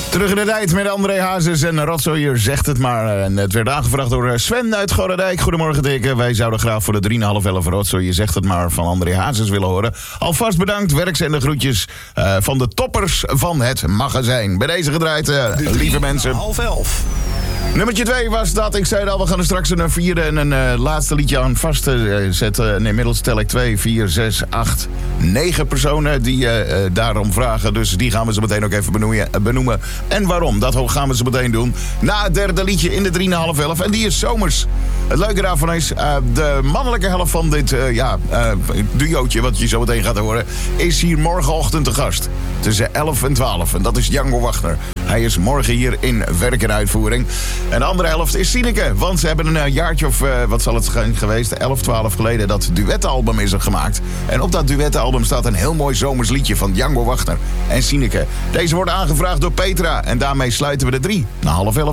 Terug in de tijd met André Hazes en Rotzoier zegt het maar. En het werd aangevraagd door Sven uit Gorredijk. Goedemorgen, Dikke. Wij zouden graag voor de 3,5 Rotzoier zegt het maar van André Hazes willen horen. Alvast bedankt, werkzende groetjes van de toppers van het magazijn. Bij deze gedraaid, lieve mensen. 11:30. Nummertje 2 was dat. Ik zei het al, we gaan er straks een vierde en een laatste liedje aan vastzetten. En inmiddels tel ik 2, 4, 6, 8, 9 personen die daarom vragen. Dus die gaan we zo meteen ook even benoemen. En waarom, dat gaan we zo meteen doen. Na het derde liedje in de 3,5. En die is zomers. Het leuke daarvan is, de mannelijke helft van dit duootje, wat je zo meteen gaat horen, is hier morgenochtend te gast. Tussen 11 en 12. En dat is Django Wagner. Hij is morgen hier in werk en uitvoering. En de andere helft is Sineke. Want ze hebben een jaartje of, wat zal het zijn geweest, 11, 12 geleden, dat duettenalbum is er gemaakt. En op dat duettenalbum staat een heel mooi zomers liedje van Django Wagner en Sineke. Deze wordt aangevraagd door Petra. En daarmee sluiten we de 3 na 10:30.